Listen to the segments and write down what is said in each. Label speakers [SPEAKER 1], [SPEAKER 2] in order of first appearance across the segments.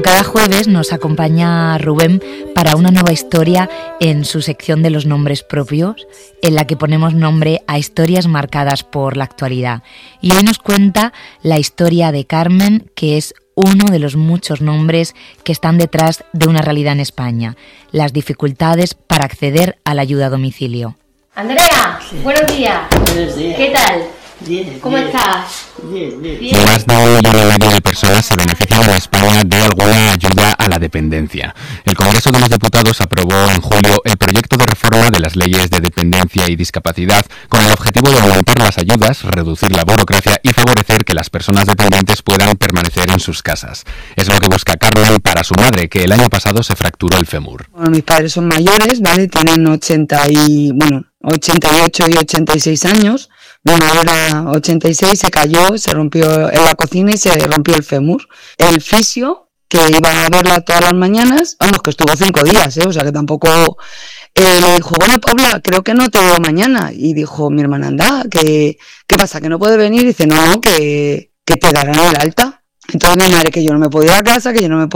[SPEAKER 1] cada jueves nos acompaña Rubén para una nueva historia en su sección de los nombres propios, en la que ponemos nombre a historias marcadas por la actualidad. Y hoy nos cuenta la historia de Carmen, que es uno de los muchos nombres que están detrás de una realidad en España: las dificultades para acceder a la ayuda a domicilio.
[SPEAKER 2] Andrea, sí. Buenos días.
[SPEAKER 3] Buenos días.
[SPEAKER 2] ¿Qué tal?
[SPEAKER 3] Bien.
[SPEAKER 2] ¿Cómo estás?
[SPEAKER 3] Bien.
[SPEAKER 4] Más de 1,5 millones de personas se benefician en España de alguna ayuda a la dependencia. El Congreso de los Diputados aprobó en julio el proyecto de reforma de las leyes de dependencia y discapacidad con el objetivo de aumentar las ayudas, reducir la burocracia y favorecer que las personas dependientes puedan permanecer en sus casas. Es lo que busca Carmen para su madre, que el año pasado se fracturó el fémur.
[SPEAKER 5] Bueno, mis padres son mayores, ¿vale? Tienen 88 y 86 años. Mi madre era 86, se cayó, se rompió en la cocina y se rompió el fémur. El fisio, que iba a verla todas las mañanas, vamos, que estuvo 5 días, o sea que tampoco... le dijo, bueno, Paula, creo que no te veo mañana. Y dijo mi hermana, anda, ¿qué pasa? ¿Que no puede venir? Y dice, no, que te darán el alta. Entonces mi madre, que yo no me puedo ir a casa,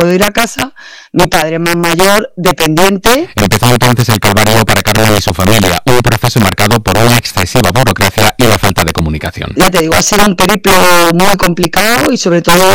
[SPEAKER 5] mi padre más mayor, dependiente.
[SPEAKER 4] Empezó entonces el calvario para Carmen y su familia, un proceso marcado por una excesiva burocracia y la falta de comunicación.
[SPEAKER 5] Ya te digo, ha sido un periplo muy complicado y sobre todo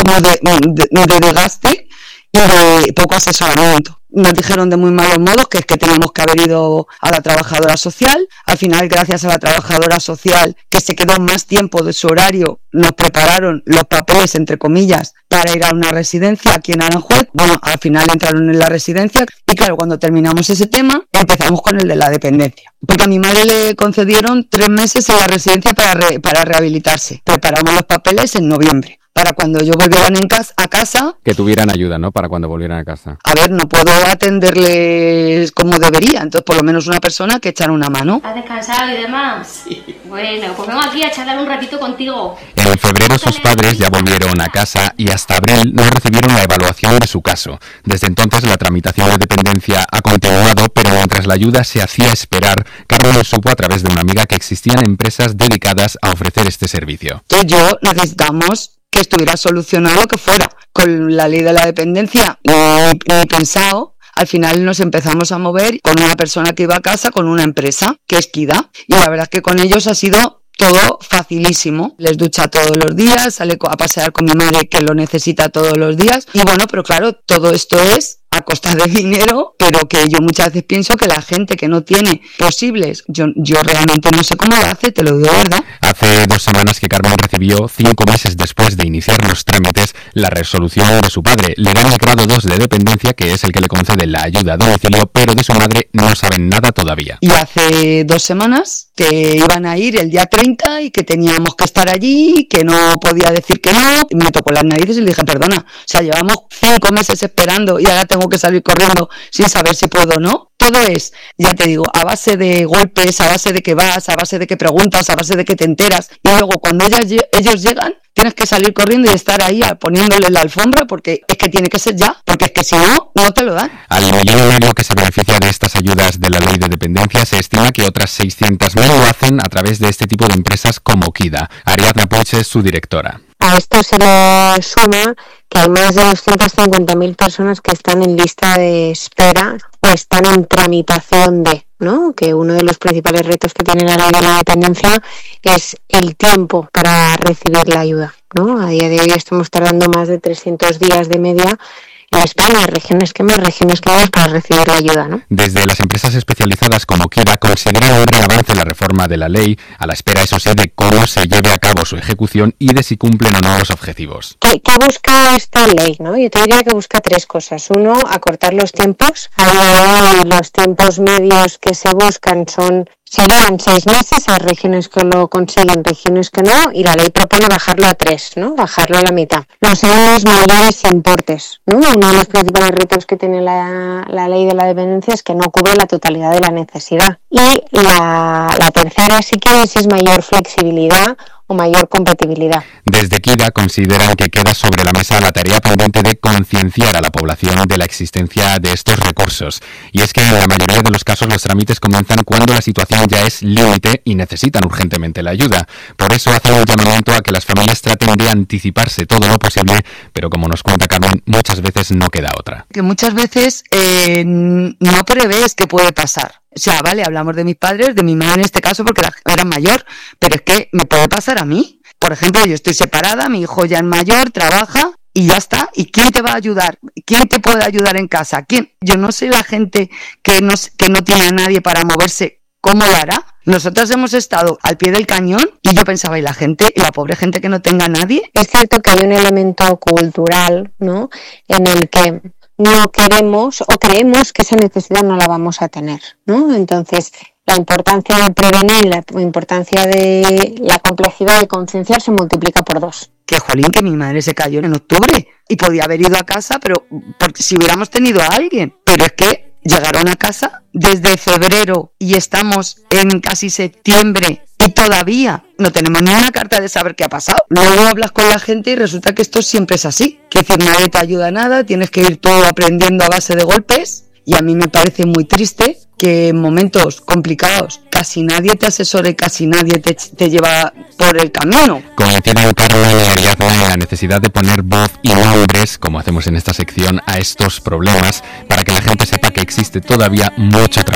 [SPEAKER 5] de desgaste y de poco asesoramiento. Nos dijeron de muy malos modos que es que teníamos que haber ido a la trabajadora social. Al final, gracias a la trabajadora social, que se quedó más tiempo de su horario, nos prepararon los papeles, entre comillas, para ir a una residencia aquí en Aranjuez. Bueno, al final entraron en la residencia y claro, cuando terminamos ese tema, empezamos con el de la dependencia. Porque a mi madre le concedieron 3 meses en la residencia para rehabilitarse. Preparamos los papeles en noviembre, para cuando ellos volvieran a casa...
[SPEAKER 4] Que tuvieran ayuda, ¿no? Para cuando volvieran a casa.
[SPEAKER 5] A ver, no puedo atenderles como debería, entonces por lo menos una persona que echara una mano.
[SPEAKER 2] ¿Has descansado y demás? Sí. Bueno, pues vengo aquí a charlar un ratito contigo.
[SPEAKER 4] En febrero sus padres ya volvieron a casa y hasta abril no recibieron la evaluación de su caso. Desde entonces la tramitación de dependencia ha continuado, pero mientras la ayuda se hacía esperar, Carmen supo a través de una amiga que existían empresas dedicadas a ofrecer este servicio.
[SPEAKER 5] Yo necesitamos que estuviera solucionado lo que fuera. Con la ley de la dependencia, ni pensado, al final nos empezamos a mover con una persona que iba a casa, con una empresa, que es Kida, y la verdad es que con ellos ha sido todo facilísimo. Les ducha todos los días, sale a pasear con mi madre, que lo necesita todos los días, y bueno, pero claro, todo esto es a costa de dinero, pero que yo muchas veces pienso que la gente que no tiene posibles, yo realmente no sé cómo lo hace, te lo digo de verdad.
[SPEAKER 4] Hace 2 semanas que Carmen recibió, 5 meses después de iniciar los trámites, la resolución de su padre. Le dan el grado 2 de dependencia, que es el que le concede la ayuda a domicilio, pero de su madre no saben nada todavía.
[SPEAKER 5] Y hace 2 semanas que iban a ir el día 30 y que teníamos que estar allí, que no podía decir que no, y me tocó las narices y le dije, perdona, o sea, llevamos 5 meses esperando y ahora tengo que salir corriendo sin saber si puedo o no. Todo es, ya te digo, a base de golpes, a base de que vas, a base de que preguntas, a base de que te enteras, y luego cuando ellos llegan, tienes que salir corriendo y estar ahí poniéndole la alfombra, porque es que tiene que ser ya, porque es que si no, no te lo dan.
[SPEAKER 4] Al millonario que se beneficia de estas ayudas de la ley de dependencia se estima que otras 600.000 lo hacen a través de este tipo de empresas como Kida. Ariadna Puig es su directora.
[SPEAKER 6] A esto se le suma que hay más de 250.000 personas que están en lista de espera o están en tramitación de, ¿no? Que uno de los principales retos que tiene la ley de la dependencia es el tiempo para recibir la ayuda, ¿no? A día de hoy estamos tardando más de 300 días de media en España, regiones que más, regiones que más, para recibir la ayuda, ¿no?
[SPEAKER 4] Desde las empresas especializadas como Kida consideran un gran avance la reforma de la ley, a la espera, eso sí, de cómo se lleve a cabo su ejecución y de si cumplen o no los objetivos.
[SPEAKER 6] ¿Qué busca esta ley, no? Yo te diría que busca 3 cosas. 1, acortar los tiempos. Los tiempos medios que se buscan serían 6 meses, hay regiones que lo consiguen, regiones que no, y la ley propone bajarlo a 3, ¿no? Bajarlo a la mitad. Los segundos, mayores importes, ¿no? Uno de los principales retos que tiene la ley de la dependencia es que no cubre la totalidad de la necesidad. Y la tercera, sí que es mayor flexibilidad o mayor compatibilidad.
[SPEAKER 4] Desde Kida consideran que queda sobre la mesa la tarea pendiente de concienciar a la población de la existencia de estos recursos. Y es que en la mayoría de los casos los trámites comienzan cuando la situación ya es límite y necesitan urgentemente la ayuda. Por eso hacen un llamamiento a que las familias traten de anticiparse todo lo posible, pero como nos cuenta Carmen, muchas veces no queda otra.
[SPEAKER 5] Que muchas veces no prevés qué puede pasar. O sea, vale, hablamos de mis padres, de mi madre en este caso porque era mayor, pero es que me puede pasar a mí. Por ejemplo, yo estoy separada, mi hijo ya es mayor, trabaja y ya está. ¿Y quién te va a ayudar? ¿Quién te puede ayudar en casa? ¿Quién? Yo no sé la gente que no tiene a nadie para moverse, ¿cómo lo hará? Nosotras hemos estado al pie del cañón y yo pensaba, ¿y la pobre gente que no tenga a nadie?
[SPEAKER 6] Es cierto que hay un elemento cultural, ¿no?, en el que no queremos o creemos que esa necesidad no la vamos a tener, ¿no? Entonces, la importancia de prevenir, la importancia de la complejidad de concienciar se multiplica por 2.
[SPEAKER 5] Que jolín, que mi madre se cayó en octubre y podía haber ido a casa, pero porque si hubiéramos tenido a alguien, pero es que llegaron a casa desde febrero y estamos en casi septiembre y todavía no tenemos ni una carta de saber qué ha pasado. Luego hablas con la gente y resulta que esto siempre es así. Que decir, nadie te ayuda a nada, tienes que ir todo aprendiendo a base de golpes. Y a mí me parece muy triste que en momentos complicados casi nadie te asesore, casi nadie te lleva por el camino.
[SPEAKER 4] Coinciden Carmen y Ariadna en la necesidad de poner voz y nombres, como hacemos en esta sección, a estos problemas, para que la gente sepa que existe todavía mucho trabajo